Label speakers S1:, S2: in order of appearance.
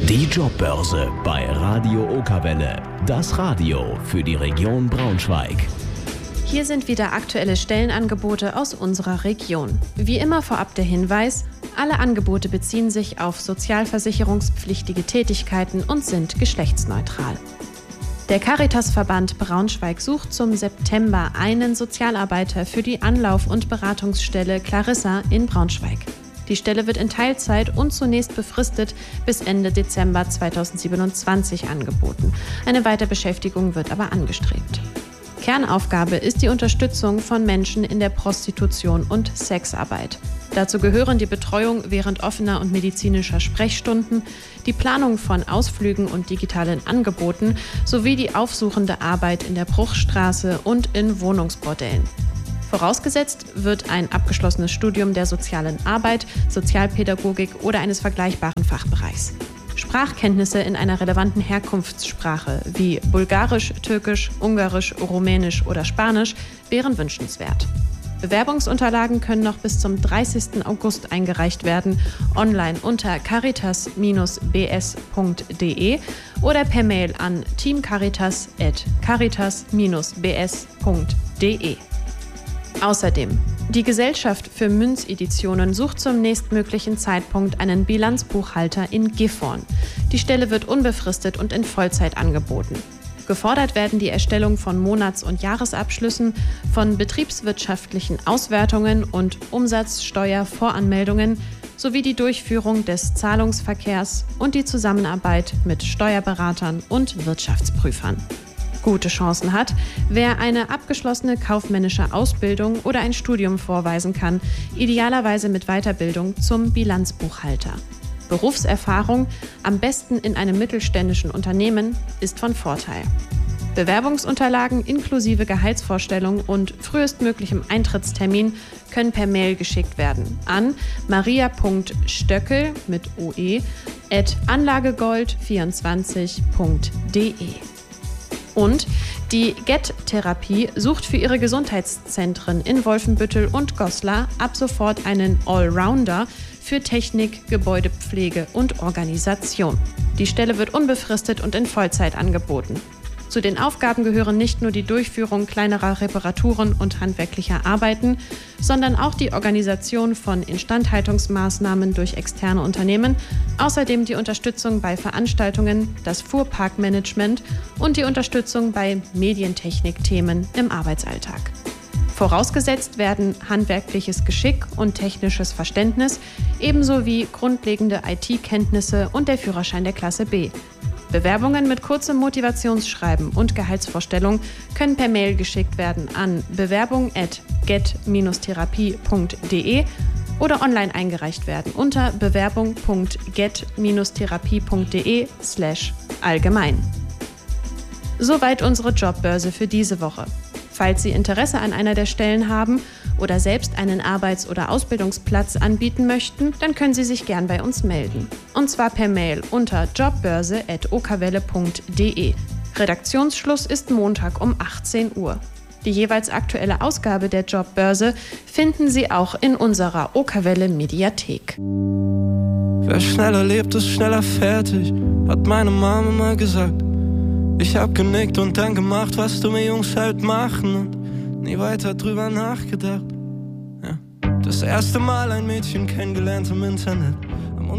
S1: Die Jobbörse bei Radio Okerwelle. Das Radio für die Region Braunschweig.
S2: Hier sind wieder aktuelle Stellenangebote aus unserer Region. Wie immer vorab der Hinweis: Alle Angebote beziehen sich auf sozialversicherungspflichtige Tätigkeiten und sind geschlechtsneutral. Der Caritasverband Braunschweig sucht zum September einen Sozialarbeiter für die Anlauf- und Beratungsstelle Clarissa in Braunschweig. Die Stelle wird in Teilzeit und zunächst befristet bis Ende Dezember 2027 angeboten. Eine Weiterbeschäftigung wird aber angestrebt. Kernaufgabe ist die Unterstützung von Menschen in der Prostitution und Sexarbeit. Dazu gehören die Betreuung während offener und medizinischer Sprechstunden, die Planung von Ausflügen und digitalen Angeboten sowie die aufsuchende Arbeit in der Bruchstraße und in Wohnungsbordellen. Vorausgesetzt wird ein abgeschlossenes Studium der sozialen Arbeit, Sozialpädagogik oder eines vergleichbaren Fachbereichs. Sprachkenntnisse in einer relevanten Herkunftssprache wie Bulgarisch, Türkisch, Ungarisch, Rumänisch oder Spanisch wären wünschenswert. Bewerbungsunterlagen können noch bis zum 30. August eingereicht werden, online unter caritas-bs.de oder per Mail an teamcaritas@caritas-bs.de. Außerdem: Die Gesellschaft für Münzeditionen sucht zum nächstmöglichen Zeitpunkt einen Bilanzbuchhalter in Gifhorn. Die Stelle wird unbefristet und in Vollzeit angeboten. Gefordert werden die Erstellung von Monats- und Jahresabschlüssen, von betriebswirtschaftlichen Auswertungen und Umsatzsteuervoranmeldungen sowie die Durchführung des Zahlungsverkehrs und die Zusammenarbeit mit Steuerberatern und Wirtschaftsprüfern. Gute Chancen hat, wer eine abgeschlossene kaufmännische Ausbildung oder ein Studium vorweisen kann, idealerweise mit Weiterbildung zum Bilanzbuchhalter. Berufserfahrung, am besten in einem mittelständischen Unternehmen, ist von Vorteil. Bewerbungsunterlagen inklusive Gehaltsvorstellung und frühestmöglichem Eintrittstermin können per Mail geschickt werden an maria.stöckel mit oe@anlagegold24.de. Und die GET-Therapie sucht für ihre Gesundheitszentren in Wolfenbüttel und Goslar ab sofort einen Allrounder für Technik, Gebäudepflege und Organisation. Die Stelle wird unbefristet und in Vollzeit angeboten. Zu den Aufgaben gehören nicht nur die Durchführung kleinerer Reparaturen und handwerklicher Arbeiten, sondern auch die Organisation von Instandhaltungsmaßnahmen durch externe Unternehmen, außerdem die Unterstützung bei Veranstaltungen, das Fuhrparkmanagement und die Unterstützung bei Medientechnik-Themen im Arbeitsalltag. Vorausgesetzt werden handwerkliches Geschick und technisches Verständnis, ebenso wie grundlegende IT-Kenntnisse und der Führerschein der Klasse B. Bewerbungen mit kurzem Motivationsschreiben und Gehaltsvorstellung können per Mail geschickt werden an bewerbung@get-therapie.de oder online eingereicht werden unter bewerbung.get-therapie.de/allgemein. Soweit unsere Jobbörse für diese Woche. Falls Sie Interesse an einer der Stellen haben oder selbst einen Arbeits- oder Ausbildungsplatz anbieten möchten, dann können Sie sich gern bei uns melden. Und zwar per Mail unter jobbörse@okerwelle.de. Redaktionsschluss ist Montag um 18 Uhr. Die jeweils aktuelle Ausgabe der Jobbörse finden Sie auch in unserer Okerwelle Mediathek.
S3: Wer schneller lebt, ist schneller fertig, hat meine Mama mal gesagt. Ich hab genickt und dann gemacht, was dumme Jungs halt machen und nie weiter drüber nachgedacht. Ja. Das erste Mal ein Mädchen kennengelernt im Internet.